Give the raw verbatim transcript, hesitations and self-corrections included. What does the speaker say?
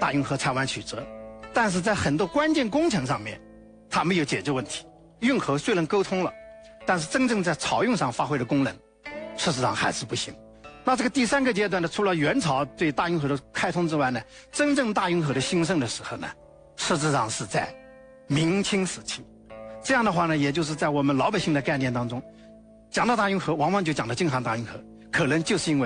大运河拆弯曲折，但是在很多关键工程上面，它没有解决问题。运河虽然沟通了，但是真正在漕运上发挥的功能，事实上还是不行。那这个第三个阶段呢，除了元朝对大运河的开通之外呢，真正大运河的兴盛的时候呢，实质上是在明清时期。这样的话呢，也就是在我们老百姓的概念当中，讲到大运河，往往就讲到京杭大运河，可能就是因为